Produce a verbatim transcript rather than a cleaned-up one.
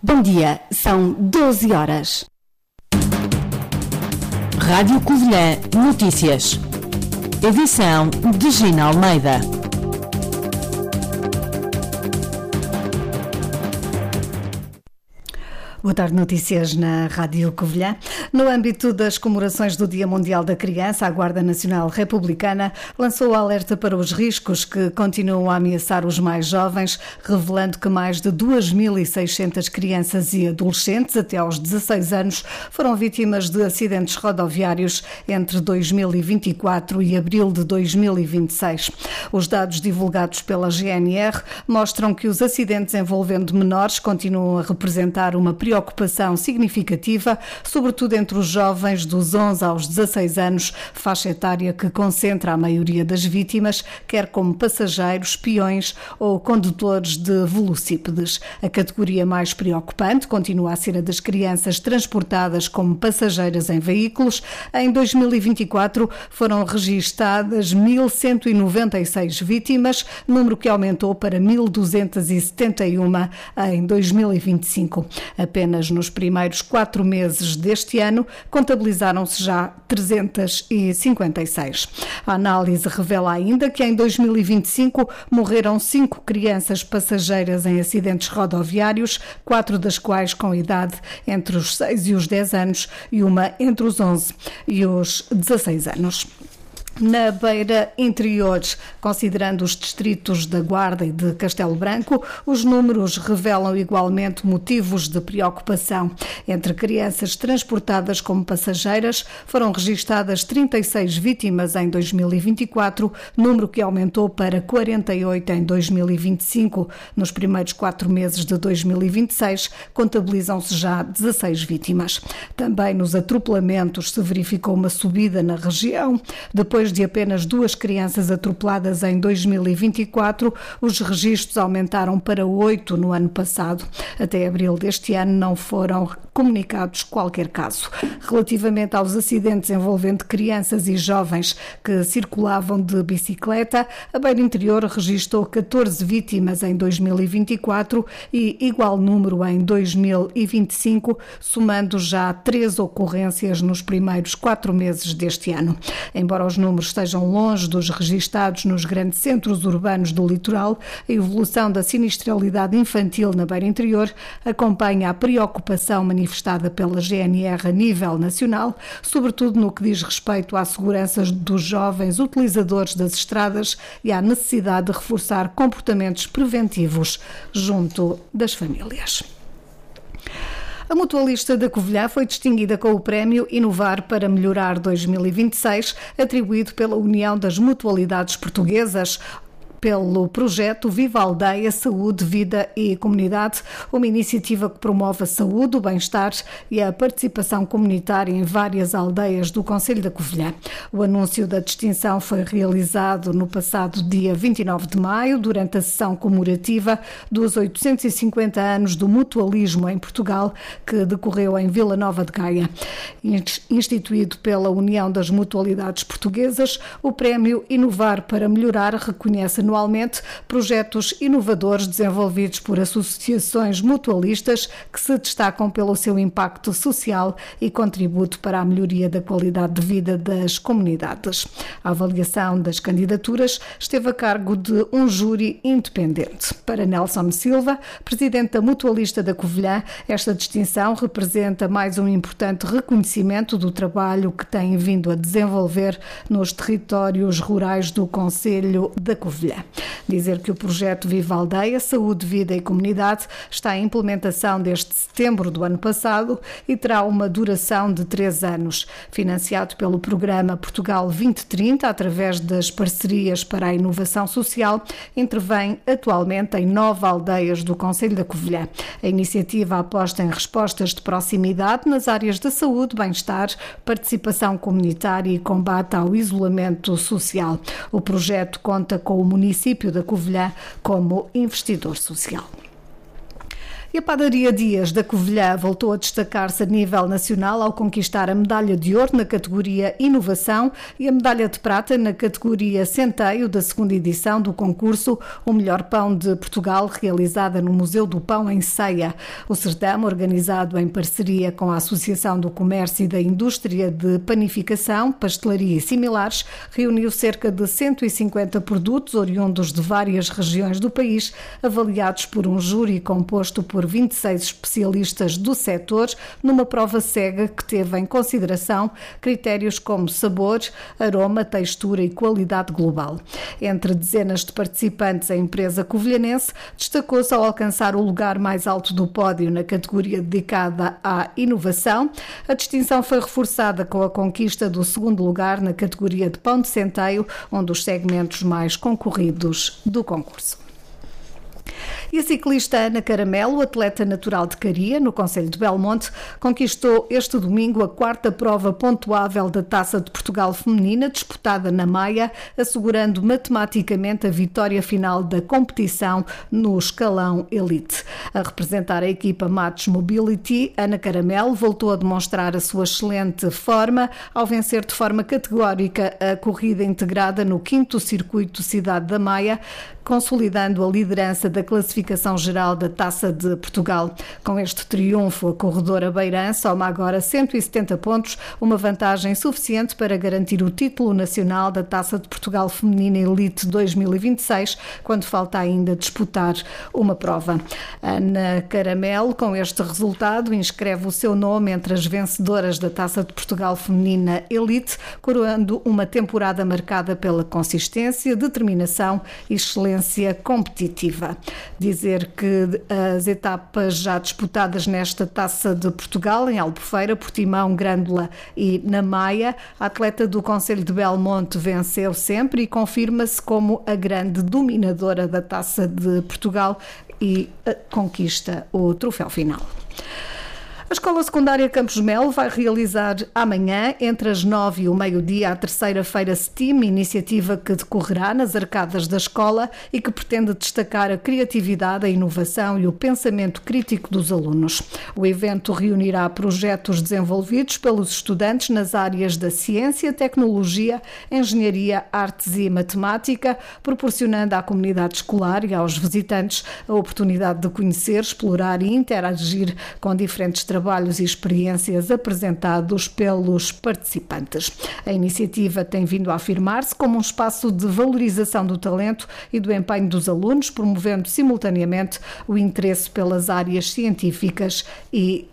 Bom dia, são doze horas. Rádio Covilhã Notícias. Edição de Gina Almeida. Boa tarde, notícias na Rádio Covilhã. No âmbito das comemorações do Dia Mundial da Criança, a Guarda Nacional Republicana lançou o alerta para os riscos que continuam a ameaçar os mais jovens, revelando que mais de duas mil e seiscentas crianças e adolescentes até aos dezasseis anos foram vítimas de acidentes rodoviários entre dois mil e vinte e quatro e abril de dois mil e vinte e seis. Os dados divulgados pela G N R mostram que os acidentes envolvendo menores continuam a representar uma preocupação preocupação significativa, sobretudo entre os jovens dos onze aos dezasseis anos, faixa etária que concentra a maioria das vítimas, quer como passageiros, peões ou condutores de velocípedes. A categoria mais preocupante continua a ser a das crianças transportadas como passageiras em veículos. Em dois mil e vinte e quatro foram registadas mil cento e noventa e seis vítimas, número que aumentou para mil duzentas e setenta e uma em dois mil e vinte e cinco. Apenas nos primeiros quatro meses deste ano, contabilizaram-se já trezentas e cinquenta e seis. A análise revela ainda que em dois mil e vinte e cinco morreram cinco crianças passageiras em acidentes rodoviários, quatro das quais com idade entre os seis e os dez anos e uma entre os onze e os dezasseis anos. Na Beira Interior, considerando os distritos da Guarda e de Castelo Branco, os números revelam igualmente motivos de preocupação. Entre crianças transportadas como passageiras, foram registadas trinta e seis vítimas em dois mil e vinte e quatro, número que aumentou para quarenta e oito em dois mil e vinte e cinco. Nos primeiros quatro meses de dois mil e vinte e seis, contabilizam-se já dezasseis vítimas. Também nos atropelamentos se verificou uma subida na região. Depois de apenas duas crianças atropeladas em dois mil e vinte e quatro, os registros aumentaram para oito no ano passado. Até abril deste ano não foram comunicados qualquer caso. Relativamente aos acidentes envolvendo crianças e jovens que circulavam de bicicleta, a Beira Interior registrou catorze vítimas em dois mil e vinte e quatro e igual número em dois mil e vinte e cinco, somando já três ocorrências nos primeiros quatro meses deste ano. Embora os números estejam longe dos registados nos grandes centros urbanos do litoral, a evolução da sinistralidade infantil na Beira Interior acompanha a preocupação manifestada pela G N R a nível nacional, sobretudo no que diz respeito à segurança dos jovens utilizadores das estradas e à necessidade de reforçar comportamentos preventivos junto das famílias. A Mutualista da Covilhã foi distinguida com o prémio Inovar para Melhorar dois mil e vinte e seis, atribuído pela União das Mutualidades Portuguesas, pelo projeto Viva a Aldeia, Saúde, Vida e Comunidade, uma iniciativa que promove a saúde, o bem-estar e a participação comunitária em várias aldeias do concelho da Covilhã. O anúncio da distinção foi realizado no passado dia vinte e nove de maio, durante a sessão comemorativa dos oitocentos e cinquenta anos do mutualismo em Portugal, que decorreu em Vila Nova de Gaia. Instituído pela União das Mutualidades Portuguesas, o prémio Inovar para Melhorar reconhece anualmente projetos inovadores desenvolvidos por associações mutualistas que se destacam pelo seu impacto social e contributo para a melhoria da qualidade de vida das comunidades. A avaliação das candidaturas esteve a cargo de um júri independente. Para Nelson Silva, presidente da Mutualista da Covilhã, esta distinção representa mais um importante reconhecimento do trabalho que tem vindo a desenvolver nos territórios rurais do concelho da Covilhã. Dizer que o projeto Viva a Aldeia, Saúde, Vida e Comunidade está em implementação desde setembro do ano passado e terá uma duração de três anos. Financiado pelo programa Portugal vinte trinta, através das parcerias para a inovação social, intervém atualmente em nove aldeias do concelho da Covilhã. A iniciativa aposta em respostas de proximidade nas áreas da saúde, bem-estar, participação comunitária e combate ao isolamento social. O projeto conta com o município da Covilhã como investidor social. E a padaria Dias da Covilhã voltou a destacar-se a nível nacional ao conquistar a medalha de ouro na categoria Inovação e a medalha de prata na categoria Centeio da segunda edição do concurso O Melhor Pão de Portugal, realizada no Museu do Pão em Ceia. O certame, organizado em parceria com a Associação do Comércio e da Indústria de Panificação, Pastelaria e similares, reuniu cerca de cento e cinquenta produtos oriundos de várias regiões do país, avaliados por um júri composto por vinte e seis especialistas do setor, numa prova cega que teve em consideração critérios como sabor, aroma, textura e qualidade global. Entre dezenas de participantes, a empresa covilhanense destacou-se ao alcançar o lugar mais alto do pódio na categoria dedicada à inovação. A distinção foi reforçada com a conquista do segundo lugar na categoria de pão de centeio, um dos segmentos mais concorridos do concurso. E a ciclista Ana Caramelo, atleta natural de Caria, no concelho de Belmonte, conquistou este domingo a quarta prova pontuável da Taça de Portugal Feminina, disputada na Maia, assegurando matematicamente a vitória final da competição no escalão Elite. A representar a equipa Matos Mobility, Ana Caramelo voltou a demonstrar a sua excelente forma ao vencer de forma categórica a corrida integrada no quinto circuito Cidade da Maia, consolidando a liderança da classificação geral da Taça de Portugal. Com este triunfo, a corredora beirã soma agora cento e setenta pontos, uma vantagem suficiente para garantir o título nacional da Taça de Portugal Feminina Elite dois mil e vinte e seis, quando falta ainda disputar uma prova. Ana Caramelo, com este resultado, inscreve o seu nome entre as vencedoras da Taça de Portugal Feminina Elite, coroando uma temporada marcada pela consistência, determinação e excelência competitiva. Dizer que as etapas já disputadas nesta Taça de Portugal, em Albufeira, Portimão, Grândola e na Maia, a atleta do concelho de Belmonte venceu sempre e confirma-se como a grande dominadora da Taça de Portugal e conquista o troféu final. A Escola Secundária Campos Melo vai realizar amanhã, entre as nove e o meio-dia, a terceira Feira STEAM, iniciativa que decorrerá nas arcadas da escola e que pretende destacar a criatividade, a inovação e o pensamento crítico dos alunos. O evento reunirá projetos desenvolvidos pelos estudantes nas áreas da ciência, tecnologia, engenharia, artes e matemática, proporcionando à comunidade escolar e aos visitantes a oportunidade de conhecer, explorar e interagir com diferentes trabalhos trabalhos e experiências apresentados pelos participantes. A iniciativa tem vindo a afirmar-se como um espaço de valorização do talento e do empenho dos alunos, promovendo simultaneamente o interesse pelas áreas científicas e